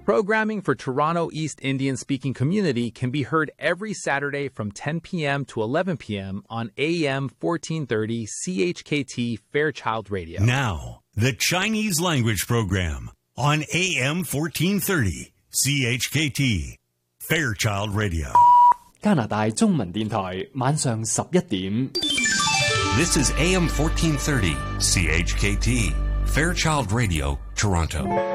Programming for Toronto East Indian-speaking community can be heard every Saturday from 10 p.m. to 11 p.m. on AM 1430 CHKT Fairchild Radio. Now, the Chinese language program on AM 1430 CHKT Fairchild Radio. 加拿大中文電台晚上11點。 This is AM 1430 CHKT Fairchild Radio, Toronto.